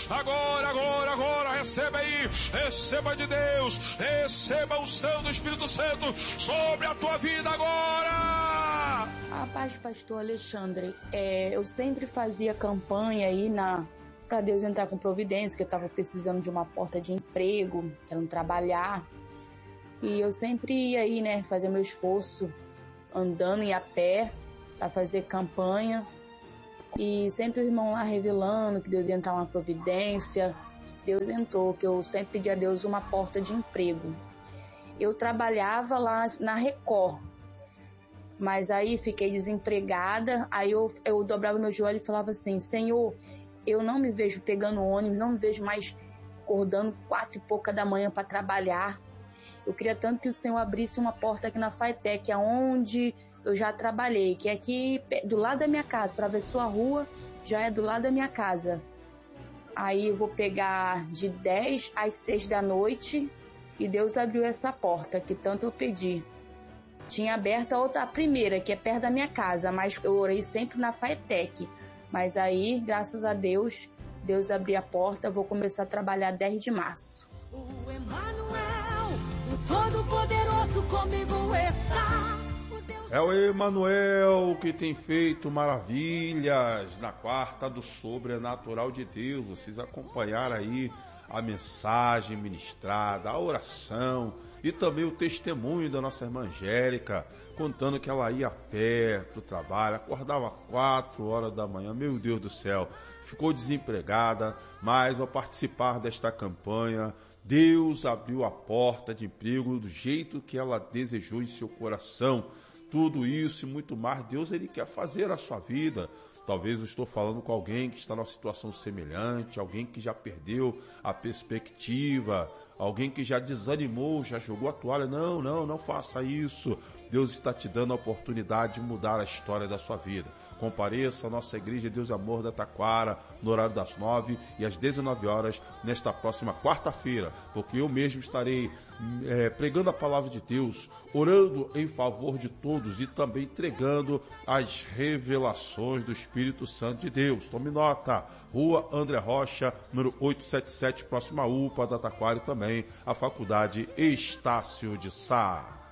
Agora, receba aí, receba de Deus, receba o unção do Espírito Santo sobre a tua vida agora. A paz, pastor Alexandre, eu sempre fazia campanha aí para Deus entrar com providência, que eu estava precisando de uma porta de emprego, querendo trabalhar, e eu sempre ia aí, né, fazer meu esforço andando e a pé para fazer campanha, e sempre o irmão lá revelando que Deus ia entrar uma providência. Deus entrou, que eu sempre pedi a Deus uma porta de emprego. Eu trabalhava lá na Record, mas aí fiquei desempregada, aí eu dobrava meu joelho e falava assim: Senhor, eu não me vejo pegando ônibus, não me vejo mais acordando 4 e pouca da manhã para trabalhar. Eu queria tanto que o Senhor abrisse uma porta aqui na Faetec, aonde eu já trabalhei, que é aqui do lado da minha casa, atravessou a rua, já é do lado da minha casa. Aí eu vou pegar de 10 às 6 da noite, e Deus abriu essa porta que tanto eu pedi. Tinha aberto a primeira, que é perto da minha casa, mas eu orei sempre na Faetec. Mas aí, graças a Deus, Deus abriu a porta, eu vou começar a trabalhar 10 de março. O Emanuel, o Todo-Poderoso comigo está. É o Emanuel que tem feito maravilhas na quarta do Sobrenatural de Deus. Vocês acompanharam aí a mensagem ministrada, a oração e também o testemunho da nossa irmã Angélica, contando que ela ia a pé para o trabalho, acordava 4 horas da manhã, meu Deus do céu, ficou desempregada, mas ao participar desta campanha, Deus abriu a porta de emprego do jeito que ela desejou em seu coração. Tudo isso e muito mais, Deus ele quer fazer na sua vida. Talvez eu estou falando com alguém que está numa situação semelhante, alguém que já perdeu a perspectiva, alguém que já desanimou, já jogou a toalha. Não faça isso. Deus está te dando a oportunidade de mudar a história da sua vida. Compareça à nossa igreja Deus Amor da Taquara, no horário das 9 e às 19 horas, nesta próxima quarta-feira, porque eu mesmo estarei pregando a palavra de Deus, orando em favor de todos e também entregando as revelações do Espírito Santo de Deus. Tome nota, Rua André Rocha, número 877, próxima UPA da Taquara, e também a Faculdade Estácio de Sá.